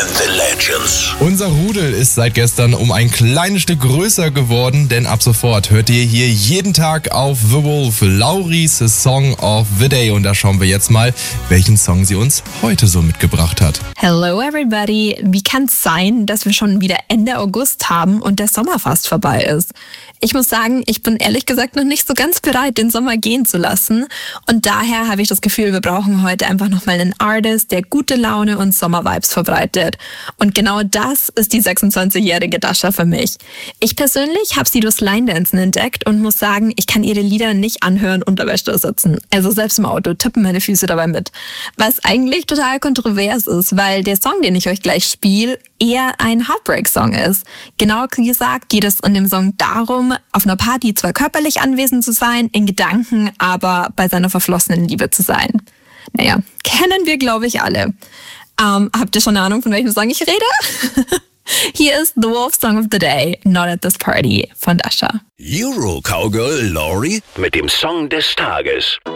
and the Legends. Unser Rudel ist seit gestern um ein kleines Stück größer geworden, denn ab sofort hört ihr hier jeden Tag auf The Wolf Lauries Song of the Day. Und da schauen wir jetzt mal, welchen Song sie uns heute so mitgebracht hat. Hello everybody! Wie kann es sein, dass wir schon wieder Ende August haben und der Sommer fast vorbei ist? Ich muss sagen, ich bin ehrlich gesagt noch nicht so ganz bereit, den Sommer gehen zu lassen. Und daher habe ich das Gefühl, wir brauchen heute einfach nochmal einen Artist, der gute Laune und Sommervibes verbreitet. Und genau das ist die 26-jährige Dasha für mich. Ich persönlich habe sie durchs Line-Dancen entdeckt und muss sagen, ich kann ihre Lieder nicht anhören unter Wäsche sitzen. Also selbst im Auto tippen meine Füße dabei mit. Was eigentlich total kontrovers ist, weil der Song, den ich euch gleich spiele, eher ein Heartbreak-Song ist. Genauer gesagt geht es in dem Song darum, auf einer Party zwar körperlich anwesend zu sein, in Gedanken aber bei seiner verflossenen Liebe zu sein. Naja, kennen wir, glaube ich, alle. Habt ihr schon eine Ahnung, von welchem Song ich rede? Hier ist The Wolf Song of the Day, Not at This Party von Dasha. Euro Cowgirl Laurie mit dem Song des Tages.